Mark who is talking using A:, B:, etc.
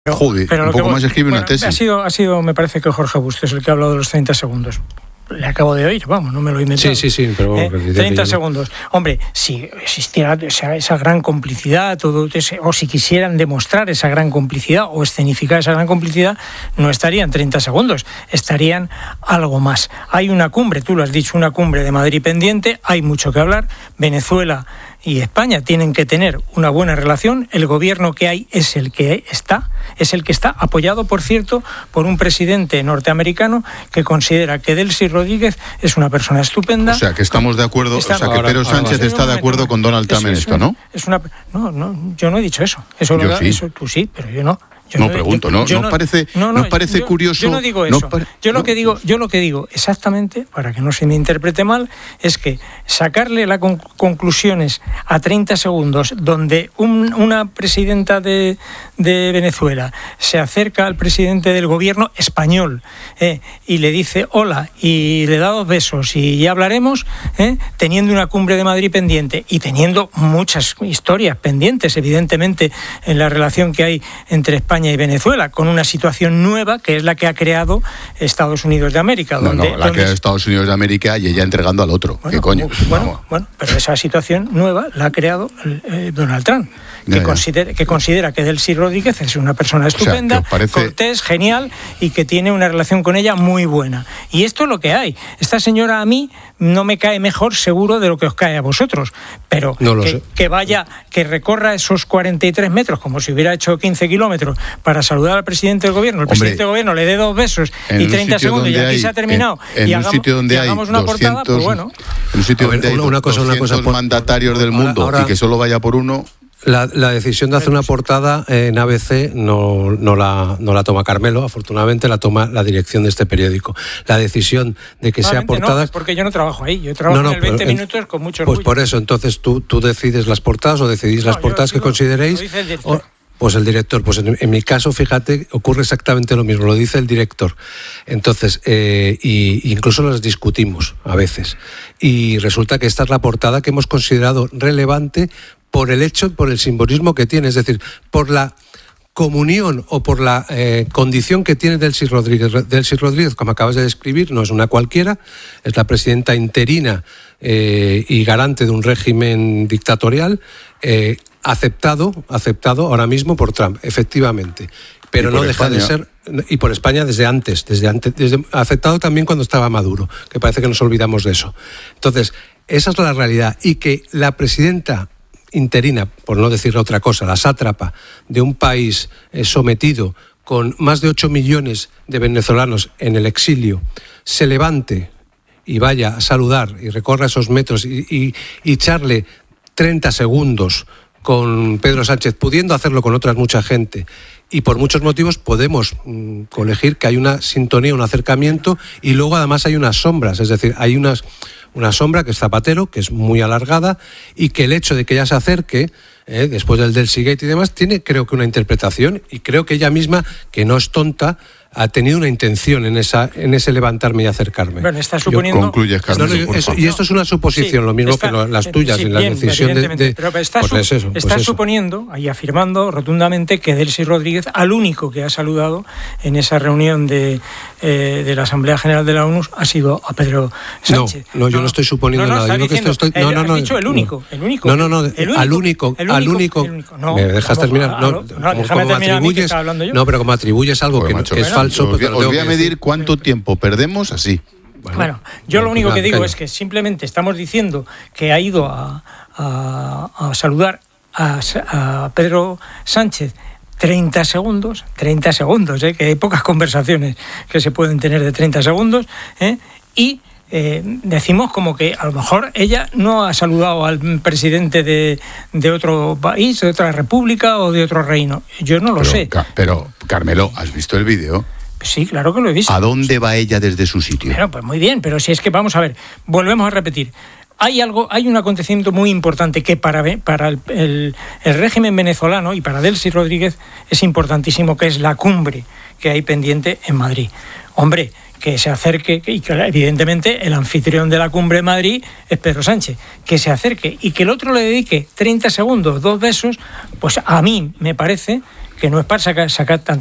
A: Joder, un poco más escribe una tesis.
B: Ha sido, me parece que Jorge Bustos el que ha hablado de los 30 segundos. Le acabo de oír, vamos, no me lo he inventado.
C: Sí, pero...
B: 30 segundos. Hombre, si existiera esa gran complicidad, o si quisieran demostrar esa gran complicidad o escenificar esa gran complicidad, no estarían 30 segundos, estarían algo más. Hay una cumbre, tú lo has dicho, una cumbre de Madrid pendiente, hay mucho que hablar. Venezuela y España tienen que tener una buena relación. El gobierno que hay es el que está, apoyado, por cierto, por un presidente norteamericano que considera que Delcy Rodríguez es una persona estupenda.
A: O sea, que estamos de acuerdo, que Pedro Sánchez está de acuerdo con Donald Trump en esto, ¿no?
B: No, yo no he dicho eso. Eso tú sí, pero yo no.
A: ¿No parece curioso?
B: Yo no digo eso. Yo lo que digo exactamente, para que no se me interprete mal, es que sacarle las conclusiones a 30 segundos, donde una presidenta de Venezuela se acerca al presidente del gobierno español y le dice hola y le da 2 besos y ya hablaremos, teniendo una cumbre de Madrid pendiente y teniendo muchas historias pendientes, evidentemente, en la relación que hay entre España y Venezuela, con una situación nueva que es la que ha creado Estados Unidos de América.
A: La que ha creado Estados Unidos de América y ella entregando al otro. ¿Qué coño?
B: Bueno, pero esa situación nueva la ha creado Donald Trump, que considera que Delcy Rodríguez es una persona estupenda, cortés, genial, y que tiene una relación con ella muy buena. Y esto es lo que hay. Esta señora a mí no me cae mejor, seguro, de lo que os cae a vosotros, pero que recorra esos 43 metros como si hubiera hecho 15 kilómetros para saludar al presidente del gobierno, presidente del gobierno le dé 2 besos y 30 segundos y aquí se ha terminado, y hagamos una portada, pues bueno.
A: En un sitio donde hay 200 mandatarios del mundo ahora, y que solo vaya por uno...
C: La decisión de hacer una portada en ABC no la toma Carmelo, afortunadamente la toma la dirección de este periódico. La decisión de que sea portada...
B: No, es porque yo no trabajo ahí, yo trabajo en el 20 minutos con mucho orgullo.
C: Pues por eso, entonces tú decides las portadas o decidís las portadas que consideréis... Pues el director, pues en mi caso, fíjate, ocurre exactamente lo mismo, lo dice el director. Entonces, y incluso las discutimos a veces. Y resulta que esta es la portada que hemos considerado relevante por el simbolismo que tiene, es decir, por la comunión o por la condición que tiene Delcy Rodríguez. Delcy Rodríguez, como acabas de describir, no es una cualquiera, es la presidenta interina y garante de un régimen dictatorial, aceptado ahora mismo por Trump, efectivamente, pero no deja de ser, y por España desde antes, aceptado también cuando estaba Maduro, que parece que nos olvidamos de eso. Entonces, esa es la realidad, y que la presidenta interina, por no decir otra cosa, la sátrapa de un país sometido con más de 8 millones de venezolanos en el exilio, se levante y vaya a saludar y recorra esos metros y echarle 30 segundos con Pedro Sánchez, pudiendo hacerlo con otras mucha gente, y por muchos motivos podemos colegir que hay una sintonía, un acercamiento, y luego además hay unas sombras, es decir, hay una sombra que es Zapatero, que es muy alargada, y que el hecho de que ella se acerque, después del Delcy Gate y demás, tiene creo que una interpretación, y creo que ella misma, que no es tonta, ha tenido una intención en ese levantarme y acercarme.
B: Bueno, está suponiendo...
A: Concluyes, Carlos,
C: y esto es una suposición, lo mismo que las tuyas, en la decisión de...
B: Pero está suponiendo y afirmando rotundamente que Delcy Rodríguez, al único que ha saludado en esa reunión de la Asamblea General de la ONU, ha sido a Pedro Sánchez.
C: No, yo no estoy suponiendo nada. Yo
B: has dicho el único.
C: Al único. ¿Me dejas terminar?
B: Déjame terminar a mí, que estaba hablando yo.
C: No, pero como atribuyes algo que es falso...
A: Os voy a medir cuánto tiempo perdemos así.
B: Bueno, yo lo único que digo es que simplemente estamos diciendo que ha ido a saludar a Pedro Sánchez 30 segundos, que hay pocas conversaciones que se pueden tener de 30 segundos, y decimos como que a lo mejor ella no ha saludado al presidente de otro país, de otra república o de otro reino. Yo no lo sé.
A: Pero, Carmelo, ¿has visto el vídeo?
B: Sí, claro que lo he visto.
A: ¿A dónde va ella desde su sitio?
B: Bueno, pues muy bien, pero si es que vamos a ver, volvemos a repetir. Hay un acontecimiento muy importante que para el régimen venezolano y para Delcy Rodríguez es importantísimo, que es la cumbre que hay pendiente en Madrid. Hombre, que se acerque, y que evidentemente el anfitrión de la cumbre de Madrid es Pedro Sánchez, que se acerque y que el otro le dedique 30 segundos, 2 besos, pues a mí me parece que no es para sacar